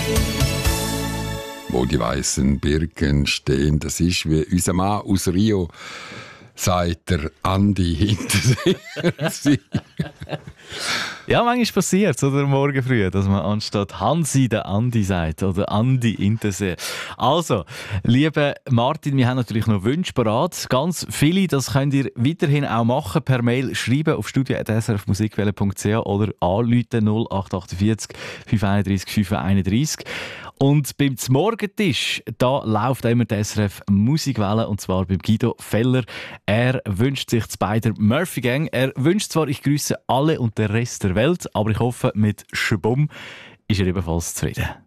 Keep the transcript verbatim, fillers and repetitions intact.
Wo die weißen Birken stehen, das ist wie unser Mann aus Rio, sagt der Andi Hinterseher. Ja, manchmal passiert es, oder morgen früh, dass man anstatt Hansi den Andi sagt oder Andi Hinterseher. Also, lieber Martin, wir haben natürlich noch Wünsche parat. Ganz viele, das könnt ihr weiterhin auch machen, per Mail schreiben auf studio at s r f musikwelle punkt c h oder anrufen null acht vier acht fünf eins drei fünf eins drei. Und beim Morgentisch, da läuft immer die S R F Musikwelle, und zwar beim Guido Feller. Er wünscht sich zu beiden Murphy Gang. Er wünscht zwar, ich grüße alle und den Rest der Welt, aber ich hoffe, mit Schbum ist er ebenfalls zufrieden.